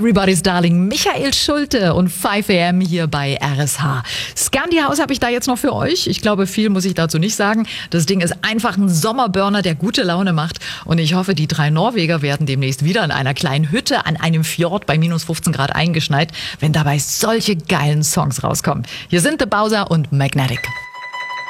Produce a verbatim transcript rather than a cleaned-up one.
Everybody's Darling Michael Schulte und fünf a m hier bei R S H. Scandi House habe ich da jetzt noch für euch. Ich glaube, viel muss ich dazu nicht sagen. Das Ding ist einfach ein Sommerburner, der gute Laune macht. Und ich hoffe, die drei Norweger werden demnächst wieder in einer kleinen Hütte an einem Fjord bei minus fünfzehn Grad eingeschneit, wenn dabei solche geilen Songs rauskommen. Hier sind The Bowser und Magnetic.